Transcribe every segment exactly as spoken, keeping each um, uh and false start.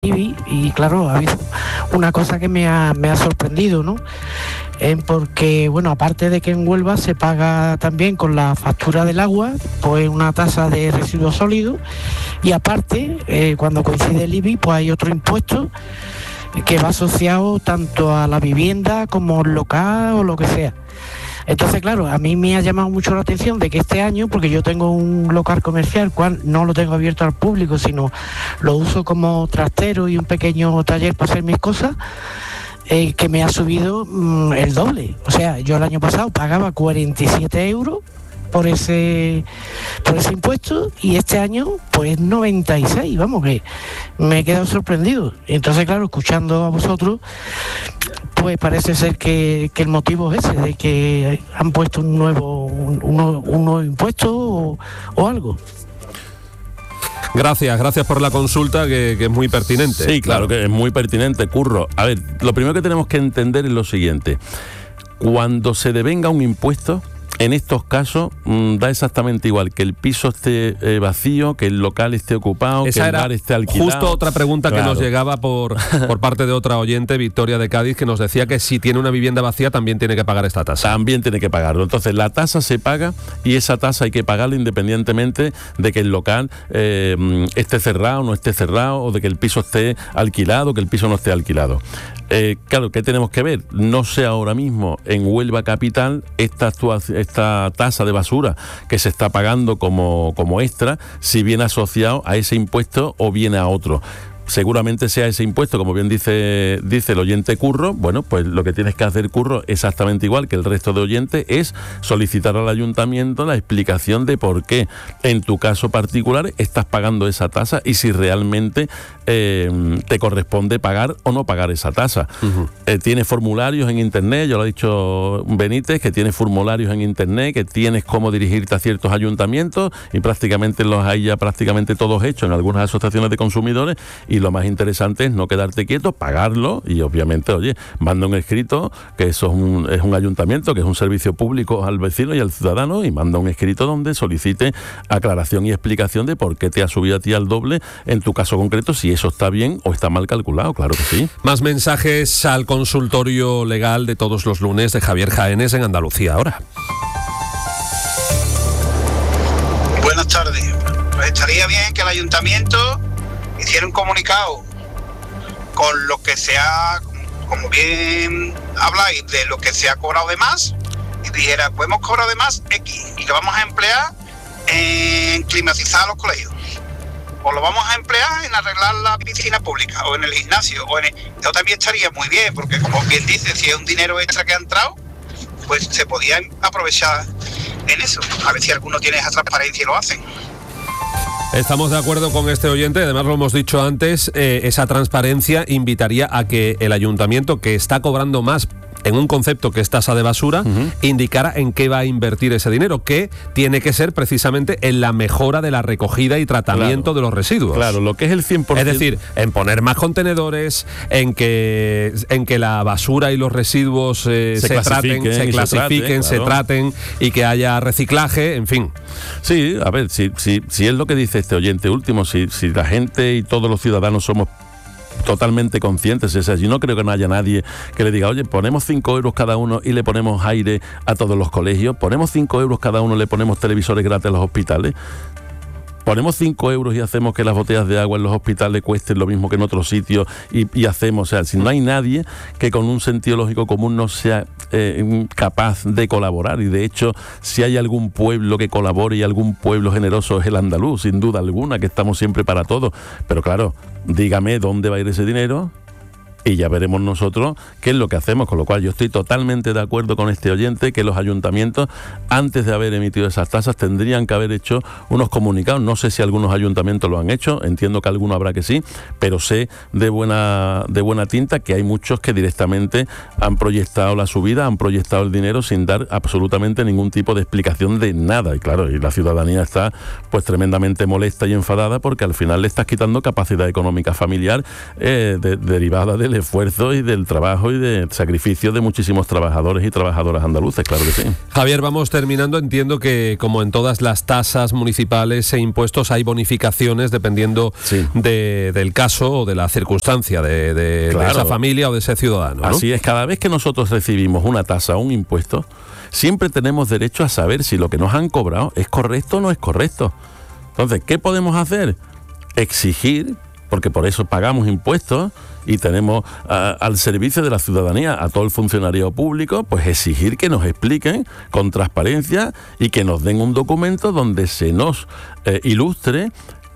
Y, y claro, ha habido una cosa que me ha, me ha sorprendido, ¿no? Eh, porque, bueno, aparte de que en Huelva se paga también con la factura del agua, pues una tasa de residuos sólidos, y aparte, eh, cuando coincide el I B I, pues hay otro impuesto que va asociado tanto a la vivienda como al local o lo que sea. Entonces, claro, a mí me ha llamado mucho la atención de que este año, porque yo tengo un local comercial, cual no lo tengo abierto al público, sino lo uso como trastero y un pequeño taller para hacer mis cosas, eh, que me ha subido mmm, el doble. O sea, yo el año pasado pagaba cuarenta y siete euros por ese por ese impuesto, y este año pues noventa y seis, vamos, que me he quedado sorprendido. Entonces, claro, escuchando a vosotros, pues parece ser que, que el motivo es ese, de que han puesto un nuevo un, un, un nuevo impuesto o, o algo. Gracias, gracias por la consulta, que, que es muy pertinente. Sí, claro, claro que es muy pertinente, Curro. A ver, lo primero que tenemos que entender es lo siguiente. Cuando se devenga un impuesto, en estos casos mmm, da exactamente igual que el piso esté eh, vacío, que el local esté ocupado, Esa que el bar esté alquilado. Justo otra pregunta claro. que nos llegaba por, por parte de otra oyente, Victoria de Cádiz, que nos decía que si tiene una vivienda vacía también tiene que pagar esta tasa. También tiene que pagarlo. Entonces la tasa se paga, y esa tasa hay que pagarla independientemente de que el local eh, esté cerrado o no esté cerrado, o de que el piso esté alquilado o que el piso no esté alquilado. Eh, claro, ¿qué tenemos que ver? No sé ahora mismo en Huelva Capital esta, actuación, esta tasa de basura que se está pagando como, como extra, si viene asociado a ese impuesto o viene a otro. Seguramente sea ese impuesto, como bien dice, dice el oyente Curro. Bueno, pues lo que tienes que hacer, Curro, exactamente igual que el resto de oyentes, es solicitar al ayuntamiento la explicación de por qué en tu caso particular estás pagando esa tasa y si realmente eh, te corresponde pagar o no pagar esa tasa. Uh-huh. Eh, tiene formularios en internet, ya lo ha dicho Benítez, que tiene formularios en internet, que tienes cómo dirigirte a ciertos ayuntamientos, y prácticamente los hay ya prácticamente todos hechos en algunas asociaciones de consumidores. Y lo más interesante es no quedarte quieto, pagarlo, y obviamente, oye, manda un escrito, que eso es un, es un ayuntamiento, que es un servicio público al vecino y al ciudadano, y manda un escrito donde solicite aclaración y explicación de por qué te ha subido a ti al doble, en tu caso concreto, si eso está bien o está mal calculado, claro que sí. Más mensajes al consultorio legal de todos los lunes de Javier Jaénes en Andalucía Ahora. Buenas tardes. Pues estaría bien que el ayuntamiento hiciera un comunicado con lo que se ha, como bien habláis, de lo que se ha cobrado de más, y dijera, pues hemos cobrado de más X y lo vamos a emplear en climatizar los colegios, o lo vamos a emplear en arreglar la piscina pública o en el gimnasio, o en el... Eso también estaría muy bien, porque como bien dice, si es un dinero extra que ha entrado, pues se podía aprovechar en eso. A ver si alguno tiene esa transparencia y lo hacen. Estamos de acuerdo con este oyente, además lo hemos dicho antes, eh, esa transparencia invitaría a que el ayuntamiento, que está cobrando más en un concepto que es tasa de basura, uh-huh, indicara en qué va a invertir ese dinero, que tiene que ser precisamente en la mejora de la recogida y tratamiento claro, de los residuos. Claro, lo que es el cien por ciento. Es decir, en poner más contenedores, en que en que la basura y los residuos eh, se, se traten, se clasifiquen, se, trate, claro. se traten, y que haya reciclaje, en fin. Sí, a ver, si, si, si es lo que dice este oyente último, si, si la gente y todos los ciudadanos somos totalmente conscientes, o sea, yo no creo que no haya nadie que le diga, oye, ponemos cinco euros cada uno y le ponemos aire a todos los colegios, ponemos cinco euros cada uno, le ponemos televisores gratis a los hospitales, ponemos cinco euros y hacemos que las botellas de agua en los hospitales cuesten lo mismo que en otros sitios, y, y hacemos, o sea, si no hay nadie que con un sentido lógico común no sea eh, capaz de colaborar, y de hecho, si hay algún pueblo que colabore y algún pueblo generoso es el andaluz, sin duda alguna, que estamos siempre para todo, pero claro, dígame dónde va a ir ese dinero y ya veremos nosotros qué es lo que hacemos, con lo cual yo estoy totalmente de acuerdo con este oyente que los ayuntamientos, antes de haber emitido esas tasas, tendrían que haber hecho unos comunicados. No sé si algunos ayuntamientos lo han hecho, entiendo que alguno habrá que sí, pero sé de buena de buena tinta que hay muchos que directamente han proyectado la subida, han proyectado el dinero sin dar absolutamente ningún tipo de explicación de nada, y claro, y la ciudadanía está pues tremendamente molesta y enfadada porque al final le estás quitando capacidad económica familiar eh, de, derivada de del esfuerzo y del trabajo y del sacrificio de muchísimos trabajadores y trabajadoras andaluces, claro que sí. Javier, vamos terminando. Entiendo que, como en todas las tasas municipales e impuestos, hay bonificaciones dependiendo sí. de, del caso o de la circunstancia de, de, claro. de esa familia o de ese ciudadano, ¿no? Así es, cada vez que nosotros recibimos una tasa o un impuesto, siempre tenemos derecho a saber si lo que nos han cobrado es correcto o no es correcto. Entonces, ¿qué podemos hacer? Exigir, porque por eso pagamos impuestos y tenemos uh, al servicio de la ciudadanía a todo el funcionario público, pues exigir que nos expliquen con transparencia y que nos den un documento donde se nos eh, ilustre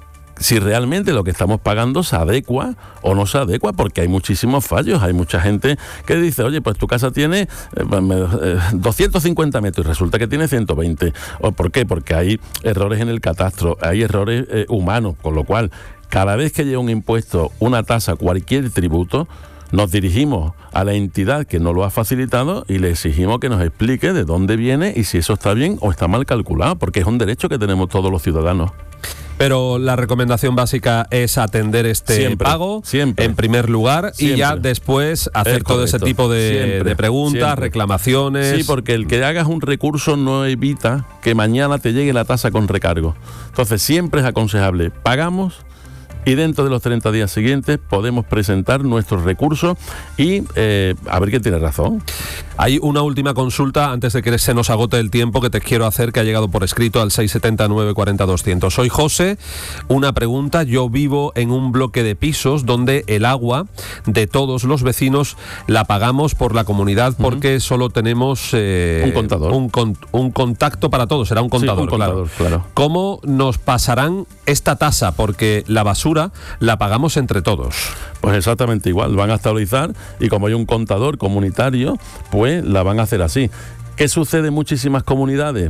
si realmente lo que estamos pagando se adecua o no se adecua, porque hay muchísimos fallos. Hay mucha gente que dice, oye, pues tu casa tiene eh, eh, doscientos cincuenta metros y resulta que tiene ciento veinte. ¿O por qué? Porque hay errores en el catastro, hay errores eh, humanos, con lo cual cada vez que llega un impuesto, una tasa, cualquier tributo, nos dirigimos a la entidad que nos lo ha facilitado y le exigimos que nos explique de dónde viene y si eso está bien o está mal calculado, porque es un derecho que tenemos todos los ciudadanos. Pero la recomendación básica es atender este siempre, pago siempre. en primer lugar siempre. Y ya después hacer todo ese tipo de, siempre, de preguntas, siempre. reclamaciones. Sí, porque el que hagas un recurso no evita que mañana te llegue la tasa con recargo. Entonces siempre es aconsejable, pagamos y dentro de los treinta días siguientes podemos presentar nuestros recursos y eh, a ver quién tiene razón. Hay una última consulta antes de que se nos agote el tiempo que te quiero hacer, que ha llegado por escrito al seis siete nueve cuatro cero doscientos. Soy José. Una pregunta. Yo vivo en un bloque de pisos donde el agua de todos los vecinos la pagamos por la comunidad porque uh-huh. solo tenemos eh, un contador. Un, con, un contacto para todos. Será un contador, sí, un contador claro. claro. ¿Cómo nos pasarán esta tasa? Porque la basura la pagamos entre todos. Pues exactamente igual. Van a estabilizar y como hay un contador comunitario, pues la van a hacer así. ¿Qué sucede en muchísimas comunidades?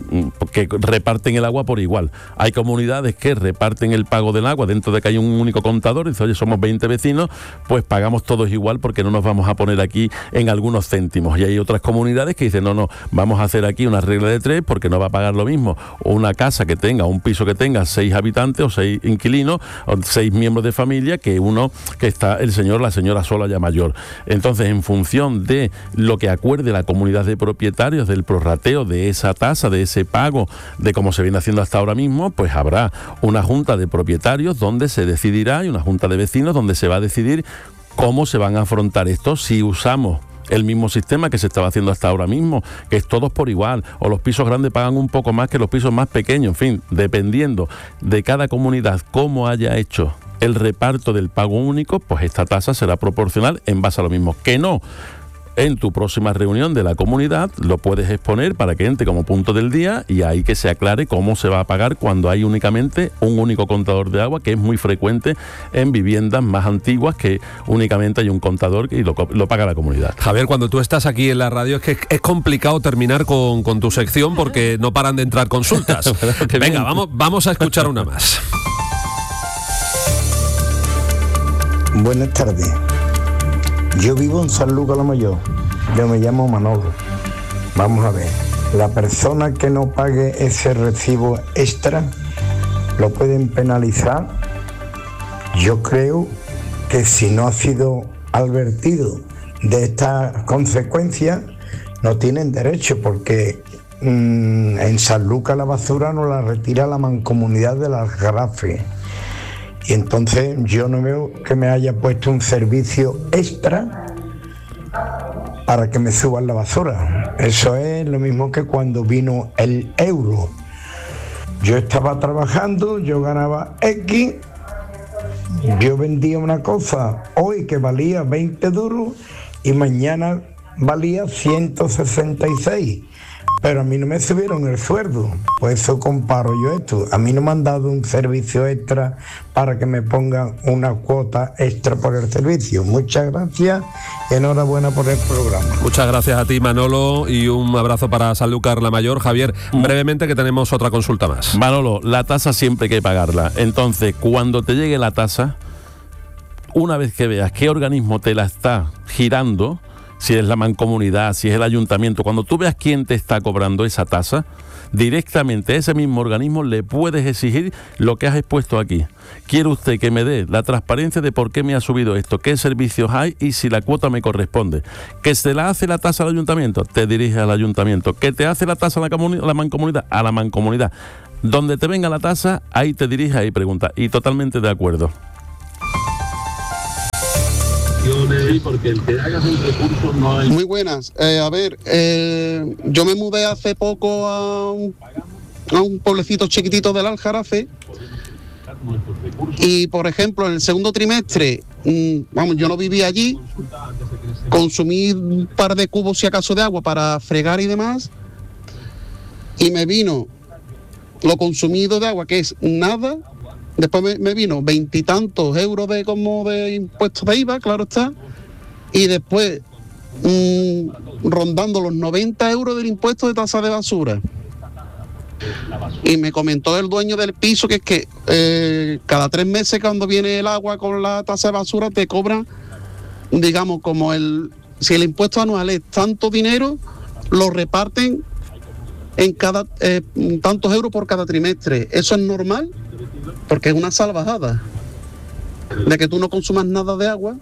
Que reparten el agua por igual. Hay comunidades que reparten el pago del agua dentro de que hay un único contador y dice, oye, somos veinte vecinos, pues pagamos todos igual porque no nos vamos a poner aquí en algunos céntimos. Y hay otras comunidades que dicen, no, no, vamos a hacer aquí una regla de tres porque no va a pagar lo mismo o una casa que tenga, un piso que tenga seis habitantes o seis inquilinos o seis miembros de familia que uno que está el señor, la señora sola ya mayor. Entonces, en función de lo que acuerde la comunidad de propietarios, del prorrateo de esa tasa, de ese pago, de cómo se viene haciendo hasta ahora mismo, pues habrá una junta de propietarios donde se decidirá y una junta de vecinos donde se va a decidir cómo se van a afrontar esto, si usamos el mismo sistema que se estaba haciendo hasta ahora mismo, que es todos por igual, o los pisos grandes pagan un poco más que los pisos más pequeños, en fin, dependiendo de cada comunidad cómo haya hecho el reparto del pago único, pues esta tasa será proporcional en base a lo mismo. Que no, en tu próxima reunión de la comunidad lo puedes exponer para que entre como punto del día y ahí que se aclare cómo se va a pagar cuando hay únicamente un único contador de agua, que es muy frecuente en viviendas más antiguas que únicamente hay un contador y lo, lo paga la comunidad. Javier, cuando tú estás aquí en la radio es que es complicado terminar con, con tu sección porque no paran de entrar consultas. Venga, vamos, vamos a escuchar una más. Buenas tardes. Yo vivo en San Lucas la Mayor, yo me llamo Manolo. Vamos a ver, la persona que no pague ese recibo extra, ¿lo pueden penalizar? Yo creo que si no ha sido advertido de estas consecuencias, no tienen derecho, porque mmm, en San Lucas la basura no la retira la mancomunidad de las Garrafes. Y entonces yo no veo que me haya puesto un servicio extra para que me suban la basura. Eso es lo mismo que cuando vino el euro. Yo estaba trabajando, yo ganaba X, yo vendía una cosa hoy que valía veinte duros y mañana valía ciento sesenta y seis. Pero a mí no me subieron el sueldo, pues eso comparo yo esto. A mí no me han dado un servicio extra para que me pongan una cuota extra por el servicio. Muchas gracias y enhorabuena por el programa. Muchas gracias a ti, Manolo, y un abrazo para Sanlúcar la Mayor. Javier, brevemente que tenemos otra consulta más. Manolo, la tasa siempre hay que pagarla. Entonces, cuando te llegue la tasa, una vez que veas qué organismo te la está girando, si es la mancomunidad, si es el ayuntamiento, cuando tú veas quién te está cobrando esa tasa, directamente a ese mismo organismo le puedes exigir lo que has expuesto aquí. ¿Quiere usted que me dé la transparencia de por qué me ha subido esto, qué servicios hay y si la cuota me corresponde? ¿Que se la hace la tasa al ayuntamiento? Te diriges al ayuntamiento. ¿Que te hace la tasa a la, comuni- a la mancomunidad? A la mancomunidad. Donde te venga la tasa, ahí te diriges y preguntas. Y totalmente de acuerdo. Porque el que hagas el recurso no hay... Muy buenas. Eh, a ver, eh, yo me mudé hace poco a un, a un pueblecito chiquitito del Aljarafe y, por ejemplo, en el segundo trimestre, mmm, vamos, yo no vivía allí, consumí un par de cubos, si acaso, de agua para fregar y demás, y me vino lo consumido de agua, que es nada. Después me, me vino veintitantos euros de como de impuestos de I V A, claro está, y después mmm, rondando los noventa euros del impuesto de tasa de basura. Y me comentó el dueño del piso que es que eh, cada tres meses cuando viene el agua con la tasa de basura te cobran, digamos, como el si el impuesto anual es tanto dinero, lo reparten en cada eh, tantos euros por cada trimestre. ¿Eso es normal? Porque es una salvajada de que tú no consumas nada de agua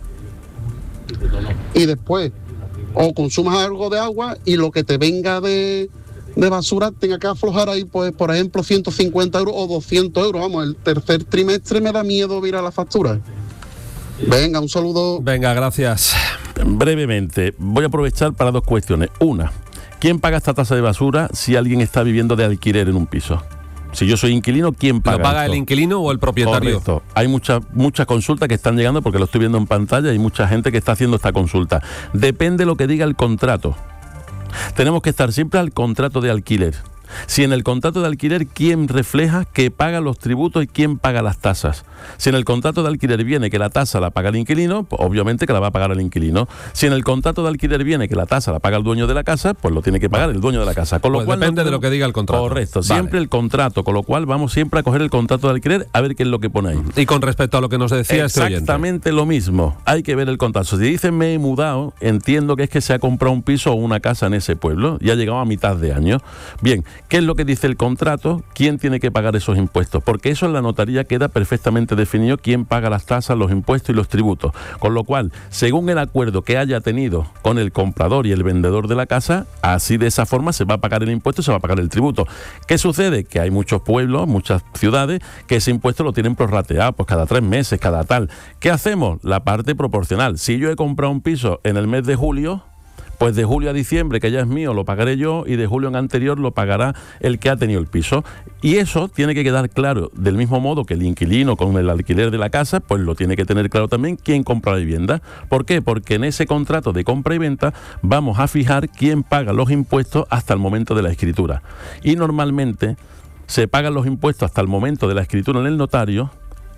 y después o consumas algo de agua y lo que te venga de, de basura tenga que aflojar ahí, pues, por ejemplo, ciento cincuenta euros o doscientos euros. Vamos, el tercer trimestre me da miedo mirar la factura. Venga, un saludo. Venga, gracias. Brevemente, voy a aprovechar para dos cuestiones. Una, ¿quién paga esta tasa de basura si alguien está viviendo de alquiler en un piso? Si yo soy inquilino, ¿quién paga? ¿Lo paga esto? el inquilino o el propietario? Correcto. Hay muchas muchas consultas que están llegando porque lo estoy viendo en pantalla. Hay mucha gente que está haciendo esta consulta. Depende de lo que diga el contrato. Tenemos que estar siempre al contrato de alquiler. Si en el contrato de alquiler, ¿quién refleja que paga los tributos y quién paga las tasas? Si en el contrato de alquiler viene que la tasa la paga el inquilino, pues obviamente que la va a pagar el inquilino. Si en el contrato de alquiler viene que la tasa la paga el dueño de la casa, pues lo tiene que pagar el dueño de la casa. Con lo pues cual depende no, de lo que diga el contrato. Correcto, vale. Siempre el contrato, con lo cual vamos siempre a coger el contrato de alquiler a ver qué es lo que pone ahí. Y con respecto a lo que nos decía este oyente. Exactamente lo mismo, hay que ver el contrato. Si dicen me he mudado, entiendo que es que se ha comprado un piso o una casa en ese pueblo y ha llegado a mitad de año. Bien, ¿qué es lo que dice el contrato? ¿Quién tiene que pagar esos impuestos? Porque eso en la notaría queda perfectamente definido quién paga las tasas, los impuestos y los tributos. Con lo cual, según el acuerdo que haya tenido con el comprador y el vendedor de la casa, así de esa forma se va a pagar el impuesto y se va a pagar el tributo. ¿Qué sucede? Que hay muchos pueblos, muchas ciudades, que ese impuesto lo tienen prorrateado, pues cada tres meses, cada tal. ¿Qué hacemos? La parte proporcional. Si yo he comprado un piso en el mes de julio, pues de julio a diciembre, que ya es mío, lo pagaré yo, y de julio en anterior lo pagará el que ha tenido el piso. Y eso tiene que quedar claro, del mismo modo que el inquilino con el alquiler de la casa, pues lo tiene que tener claro también quién compra la vivienda. ¿Por qué? Porque en ese contrato de compra y venta vamos a fijar quién paga los impuestos hasta el momento de la escritura. Y normalmente se pagan los impuestos hasta el momento de la escritura en el notario.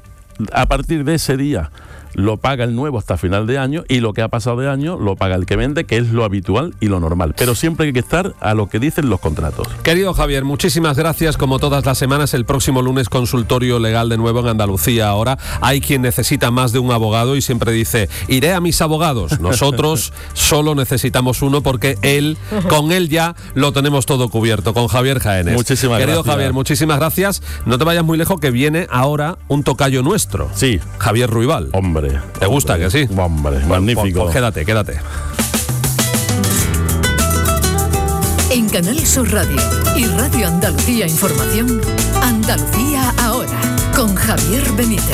A partir de ese día lo paga el nuevo hasta final de año y lo que ha pasado de año lo paga el que vende, que es lo habitual y lo normal. Pero siempre hay que estar a lo que dicen los contratos. Querido Javier, muchísimas gracias. Como todas las semanas, el próximo lunes consultorio legal de nuevo en Andalucía. Ahora hay quien necesita más de un abogado y siempre dice, iré a mis abogados. Nosotros solo necesitamos uno porque él, con él ya lo tenemos todo cubierto, con Javier Jaénes. Muchísimas Querido gracias. Javier, muchísimas gracias. No te vayas muy lejos, que viene ahora un tocayo nuestro. Sí. Javier Ruibal. Hombre. ¿Te gusta que sí? Hombre, magnífico. Pues, pues quédate, quédate. En Canal Sur Radio y Radio Andalucía Información, Andalucía ahora, con Javier Benítez.